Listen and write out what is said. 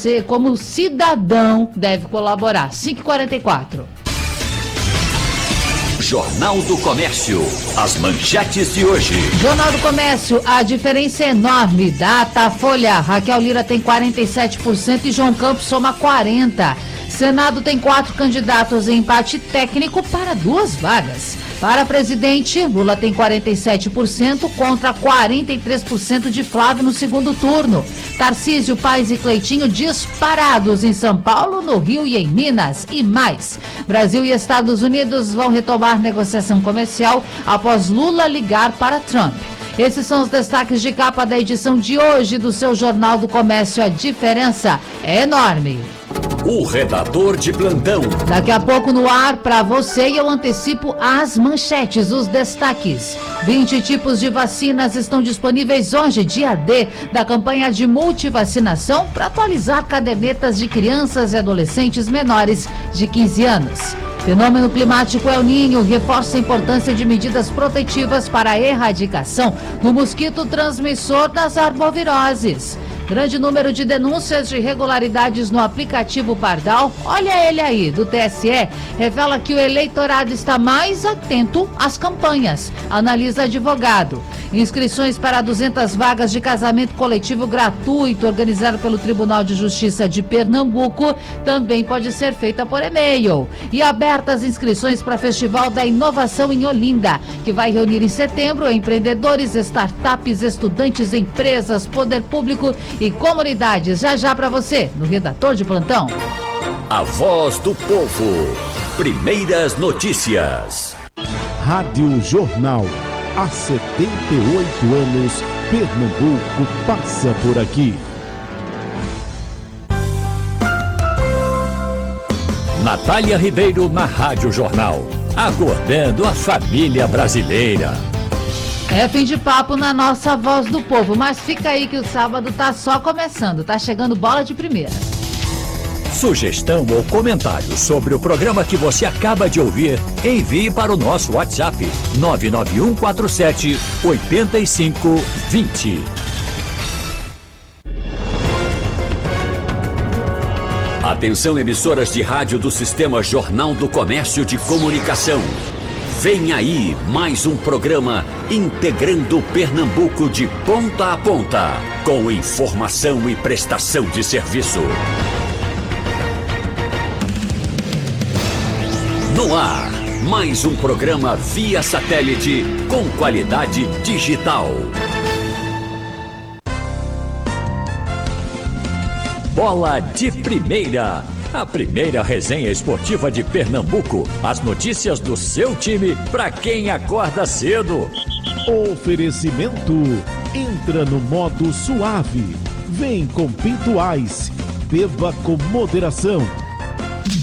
você, como cidadão, deve colaborar. 5h44. Jornal do Comércio. As manchetes de hoje. Jornal do Comércio, a diferença é enorme. Datafolha, Raquel Lira tem 47% e João Campos soma 40%. Senado tem 4 candidatos em empate técnico para 2 vagas. Para presidente, Lula tem 47% contra 43% de Flávio no segundo turno. Tarcísio, Paes e Cleitinho disparados em São Paulo, no Rio e em Minas. E mais, Brasil e Estados Unidos vão retomar negociação comercial após Lula ligar para Trump. Esses são os destaques de capa da edição de hoje do seu Jornal do Comércio. A diferença é enorme. O redator de plantão. Daqui a pouco no ar para você e eu antecipo as manchetes, os destaques. 20 tipos de vacinas estão disponíveis hoje, dia D, da campanha de multivacinação para atualizar cadernetas de crianças e adolescentes menores de 15 anos. Fenômeno climático El Niño reforça a importância de medidas protetivas para a erradicação do mosquito transmissor das arboviroses. Grande número de denúncias de irregularidades no aplicativo Pardal, olha ele aí, do TSE, revela que o eleitorado está mais atento às campanhas, analisa advogado. Inscrições para 200 vagas de casamento coletivo gratuito, organizado pelo Tribunal de Justiça de Pernambuco, também pode ser feita por e-mail. E abertas inscrições para Festival da Inovação em Olinda, que vai reunir em setembro empreendedores, startups, estudantes, empresas, poder público e comunidades. Já para você, no Redator de Plantão. A voz do povo. Primeiras notícias. Rádio Jornal. Há 78 anos, Pernambuco passa por aqui. Natália Ribeiro na Rádio Jornal. Acordando a família brasileira. É fim de papo na nossa Voz do Povo, mas fica aí que o sábado tá só começando, tá chegando bola de primeira. Sugestão ou comentário sobre o programa que você acaba de ouvir, envie para o nosso WhatsApp 99147-8520. Atenção, emissoras de rádio do Sistema Jornal do Comércio de Comunicação. Vem aí mais um programa integrando Pernambuco de ponta a ponta, com informação e prestação de serviço. No ar, mais um programa via satélite com qualidade digital. Bola de Primeira. A primeira resenha esportiva de Pernambuco. As notícias do seu time para quem acorda cedo. Oferecimento. Entra no modo suave. Vem com Pinto Ice. Beba com moderação.